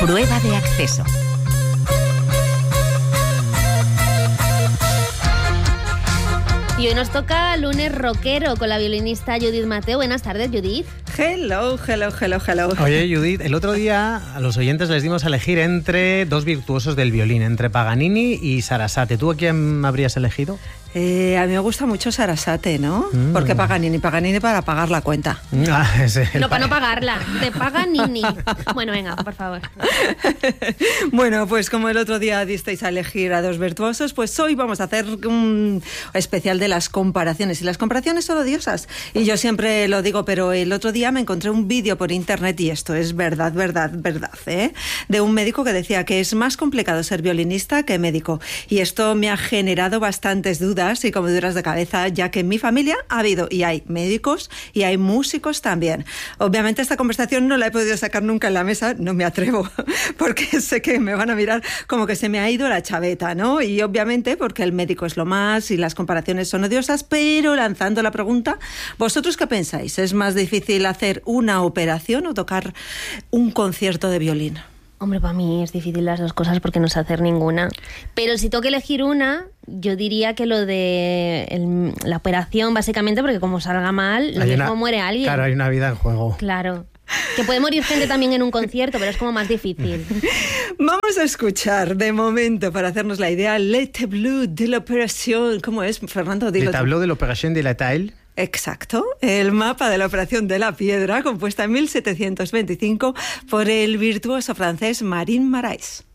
Prueba de acceso. Y hoy nos toca lunes rockero con la violinista Judith Mateu. Buenas tardes, Judith. Hello. Oye, Judith, el otro día a los oyentes les dimos a elegir entre dos virtuosos del violín, entre Paganini y Sarasate. ¿Tú a quién habrías elegido? A mí me gusta mucho Sarasate, ¿no? Porque Paganini para pagar la cuenta. No, para no pagarla, de Paganini. Bueno, venga, por favor. Bueno, pues como el otro día disteis a elegir a dos virtuosos, pues hoy vamos a hacer un especial de las comparaciones. Y las comparaciones son odiosas. Y yo siempre lo digo, pero el otro día me encontré un vídeo por internet, y esto es verdad, ¿eh? De un médico que decía que es más complicado ser violinista que médico. Y esto me ha generado bastantes dudas y comeduras de cabeza, ya que en mi familia ha habido y hay médicos y hay músicos también. Obviamente esta conversación no la he podido sacar nunca en la mesa, no me atrevo, porque sé que me van a mirar como que se me ha ido la chaveta, ¿no? Y obviamente porque el médico es lo más y las comparaciones son odiosas, pero lanzando la pregunta, ¿vosotros qué pensáis? ¿Es más difícil hacer una operación o tocar un concierto de violín? Hombre, para mí es difícil las dos cosas porque no sé hacer ninguna. Pero si tengo que elegir una, yo diría que lo de la operación, básicamente, porque como salga mal, lo mismo muere alguien. Claro, hay una vida en juego. Claro. Que puede morir gente también en un concierto, pero es como más difícil. Vamos a escuchar, de momento, para hacernos la idea, Le Tableau de l'Opération. ¿Cómo es, Fernando? Le Tableau de l'Opération de la Taille. Exacto, el mapa de la operación de la piedra, compuesta en 1725 por el virtuoso francés Marin Marais.